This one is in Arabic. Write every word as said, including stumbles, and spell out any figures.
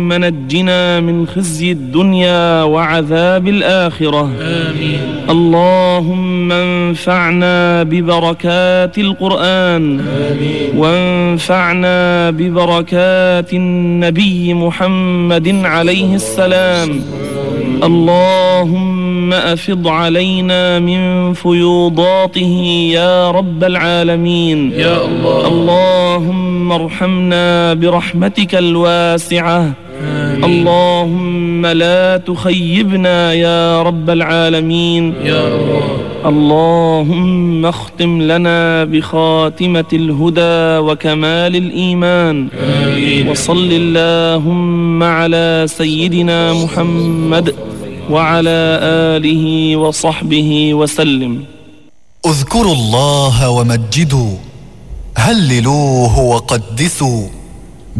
اللهم نجنا من خزي الدنيا وعذاب الآخرة. آمين. اللهم انفعنا ببركات القرآن. آمين. وانفعنا ببركات النبي محمد عليه السلام. اللهم أفض علينا من فيوضاته يا رب العالمين. يا الله. اللهم ارحمنا برحمتك الواسعة. آمين. اللهم لا تخيبنا يا رب العالمين. يا الله. اللهم اختم لنا بخاتمة الهدى وكمال الإيمان. آمين. وصل اللهم على سيدنا محمد وعلى آله وصحبه وسلم. اذكروا الله ومجدوا، هللوه وقدسوا.